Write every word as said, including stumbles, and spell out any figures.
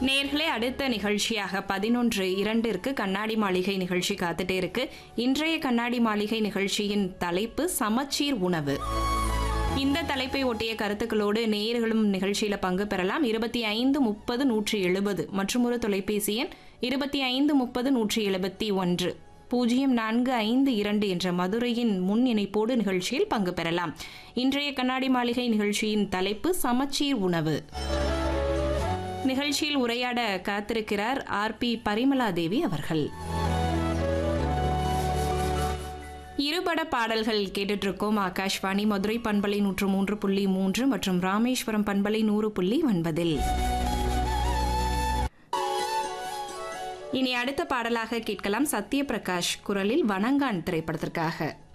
நேர்களே, அடுத்த நிகழ்ச்சியாக பதினொன்று இரண்டிற்கு கண்ணாடி மாளிகை நிகழ்ச்சி காத்துட்டே இருக்கு. இன்றைய கண்ணாடி மாளிகை நிகழ்ச்சியின் தலைப்பு சமச்சீர் உணவு. இந்த தலைப்பை ஒட்டிய கருத்துக்களோடு நேயர்களும் நிகழ்ச்சியில பங்கு பெறலாம். இருபத்தி ஐந்து முப்பது நூற்றி எழுபது மற்றும் ஒரு தொலைபேசி எண் இருபத்தி ஐந்து முப்பது நூற்றி எழுபத்தி ஒன்று பூஜ்ஜியம் நான்கு ஐந்து இரண்டு என்ற மதுரையின் முன் இணைப்போடு நிகழ்ச்சியில் பங்கு பெறலாம். இன்றைய கண்ணாடி மாளிகை நிகழ்ச்சியின் தலைப்பு சமச்சீர் உணவு. நிகழ்ச்சியில் உரையாட காத்திருக்கிறார் ஆர் பி பரிமலா தேவி அவர்கள். இருபட பாடல்கள் கேட்டுட்டு இருக்கோம். ஆகாஷ்வாணி மதுரை பண்பலை நூற்று மூன்று புள்ளி மூன்று மற்றும் ராமேஸ்வரம் பண்பலை நூறு புள்ளி ஒன்பதில். இனி அடுத்த பாடலாக கேட்கலாம். சத்யபிரகாஷ் குரலில் வணங்கான் திரைப்படத்திற்காக.